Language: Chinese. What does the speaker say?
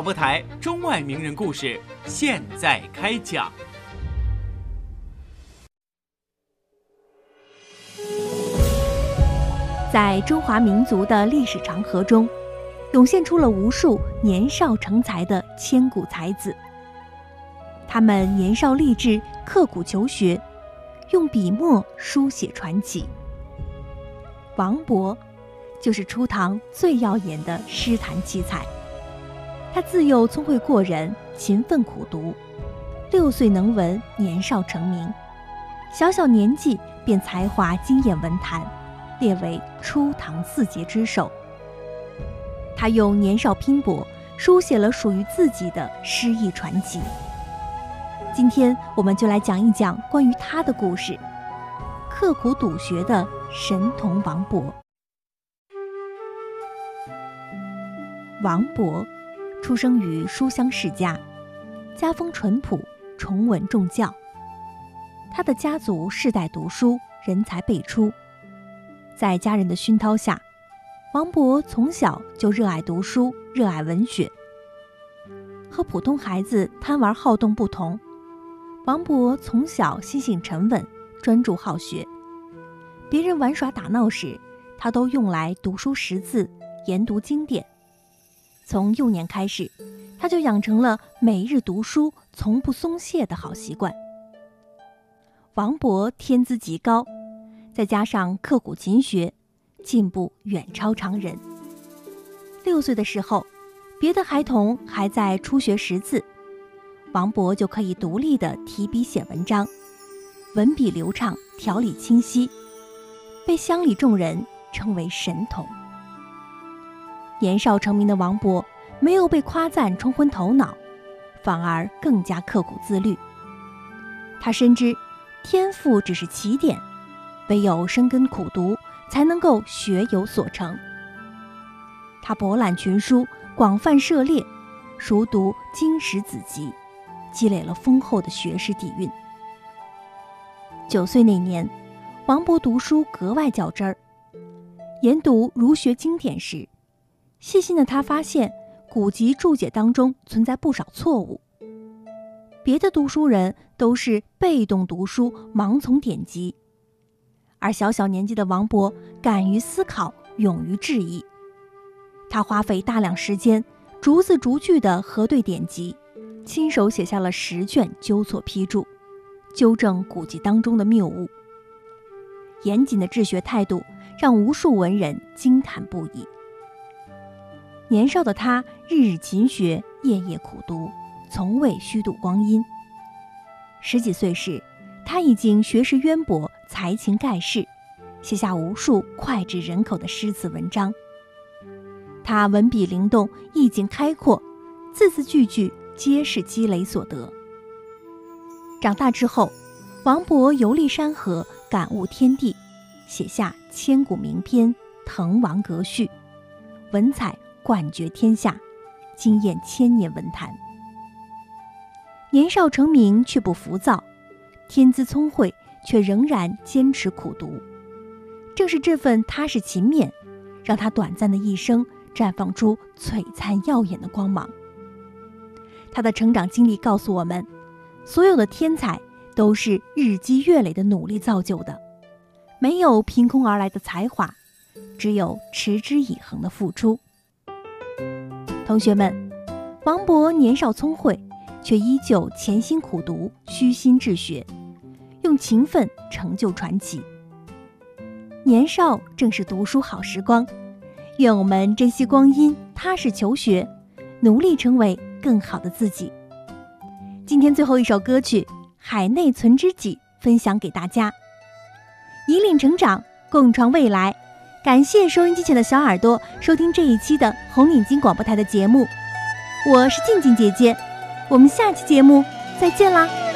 播台中外名人故事现在开讲。 在中华民族的历史长河中，涌现出了无数年少成才的千古才子。他们年少立志，刻苦求学，用笔墨书写传奇。王勃就是初唐最耀眼的诗坛奇才。他自幼聪慧过人，勤奋苦读，6岁能文，年少成名，小小年纪便才华惊艳文坛，列为初唐4杰之首。他用年少拼搏书写了属于自己的诗意传奇。今天我们就来讲一讲关于他的故事，刻苦笃学的神童王勃。王勃出生于书香世家，家风淳朴，崇文重教。他的家族世代读书，人才辈出。在家人的熏陶下，王勃从小就热爱读书，热爱文学。和普通孩子贪玩好动不同，王勃从小心性沉稳，专注好学。别人玩耍打闹时，他都用来读书识字，研读经典。从幼年开始，他就养成了每日读书从不松懈的好习惯。王勃天资极高，再加上刻苦勤学，进步远超常人。6岁的时候，别的孩童还在初学识字，王勃就可以独立地提笔写文章，文笔流畅，条理清晰，被乡里众人称为神童。年少成名的王勃没有被夸赞冲昏头脑，反而更加刻苦自律。他深知天赋只是起点，唯有深耕苦读才能够学有所成。他博览群书，广泛涉猎，熟读经史子集，积累了丰厚的学识底蕴。9岁那年，王勃读书格外较真儿。研读儒学经典时，细心的他发现古籍注解当中存在不少错误。别的读书人都是被动读书，盲从典籍，而小小年纪的王勃敢于思考，勇于质疑。他花费大量时间，逐字逐句地核对典籍，亲手写下了10卷纠错批注，纠正古籍当中的谬误。严谨的治学态度让无数文人惊叹不已。年少的他日日勤学，夜夜苦读，从未虚度光阴。10几岁时，他已经学识渊博，才情盖世，写下无数脍炙人口的诗词文章。他文笔灵动，意境开阔，字字句句皆是积累所得。长大之后，王勃游历山河，感悟天地，写下千古名篇《滕王阁序》，文采冠绝天下，惊艳千年文坛。年少成名却不浮躁，天资聪慧却仍然坚持苦读。正是这份踏实勤勉，让他短暂的一生绽放出璀璨耀眼的光芒。他的成长经历告诉我们，所有的天才都是日积月累的努力造就的，没有凭空而来的才华，只有持之以恒的付出。同学们，王勃年少聪慧，却依旧潜心苦读，虚心治学，用勤奋成就传奇。年少正是读书好时光，愿我们珍惜光阴，踏实求学，努力成为更好的自己。今天最后一首歌曲《海内存知己》分享给大家，引领成长，共创未来。感谢收音机前的小耳朵收听这一期的红领巾广播台的节目，我是静静姐姐，我们下期节目再见啦。